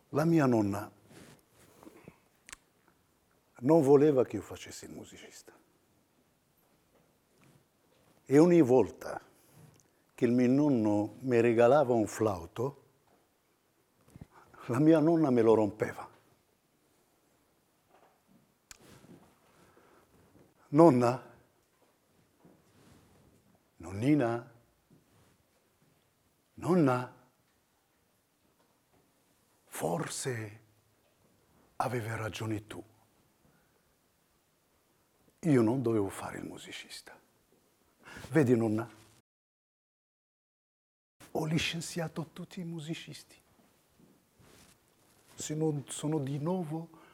La mia nonna non voleva che io facessi il musicista. E ogni volta che il mio nonno mi regalava un flauto, la mia nonna me lo rompeva. Nonna? Nonnina? Nonna? Forse avevi ragione tu. Io non dovevo fare il musicista. Vedi, nonna? Ho licenziato tutti i musicisti. Se non sono di nuovo